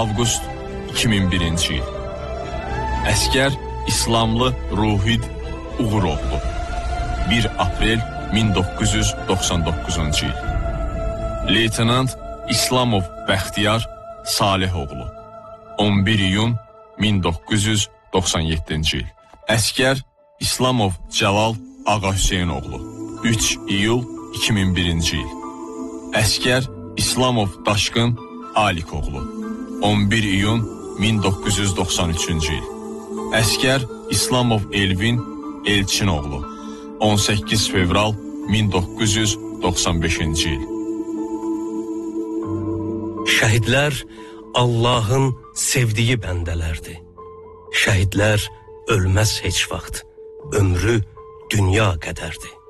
avqust 2001-ci il. Əskər İslamlı Ruhid Uğuroğlu 1 aprel 1999-cu il. Leytenant İslamov Bəxtiyar Salihoğlu 11 iyun 1997-ci il. Əskər İslamov Cəlal Ağa Hüseynoğlu 3 iyul 2001-ci il. Əskər İslamov Daşqın Alikoğlu 11 iyun 1993-cü il. Əskər İslamov Elvin Elçinoğlu 18 fevral 1995-ci il. Şəhidlər Allahın sevdiyi bəndələrdir. Şəhidlər ölməz heç vaxt, ömrü dünya qədərdir.